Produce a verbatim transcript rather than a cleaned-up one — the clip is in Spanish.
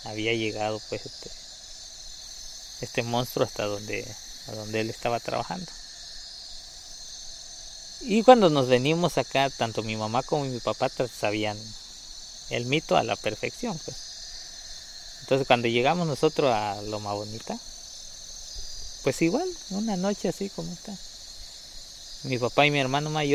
había llegado pues este, este monstruo hasta donde, a donde él estaba trabajando. Y cuando nos venimos acá, tanto mi mamá como mi papá sabían el mito a la perfección, pues. Entonces cuando llegamos nosotros a Loma Bonita, pues igual, una noche así como está. Mi papá y mi hermano mayor